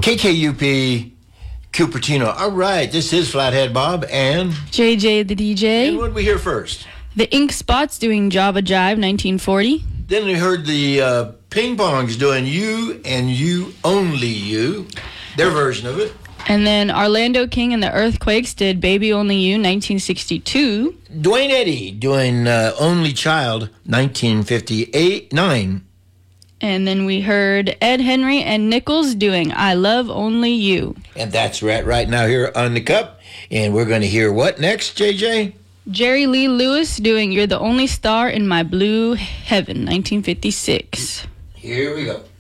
KKUP Cupertino. All right, this is Flathead Bob and JJ the DJ. And what did we hear first? The Ink Spots doing Java Jive 1940. Then we heard the Ping Pongs doing You and You Only You, their version of it. And then Orlando King and the Earthquakes did Baby Only You 1962. Dwayne Eddy doing Only Child 1958-9. And then we heard Ed Henry and Nichols doing I Love Only You. And that's right now here on the Cup. And we're going to hear what next, JJ? Jerry Lee Lewis doing You're the Only Star in My Blue Heaven, 1956. Here we go.